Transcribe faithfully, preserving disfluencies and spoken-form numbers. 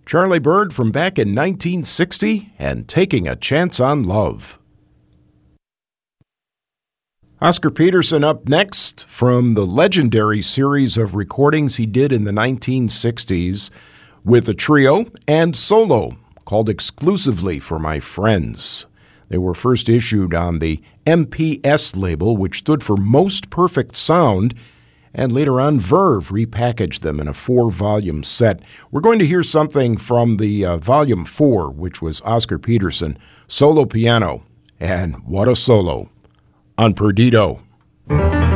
Charlie Byrd from back in nineteen sixty and Taking a Chance on Love. Oscar Peterson up next from the legendary series of recordings he did in the nineteen sixties with a trio and solo called Exclusively for My Friends. They were first issued on the M P S label, which stood for Most Perfect Sound, and later on Verve repackaged them in a four-volume set. We're going to hear something from the uh, volume four, which was Oscar Peterson, solo piano, and what a solo on Perdido.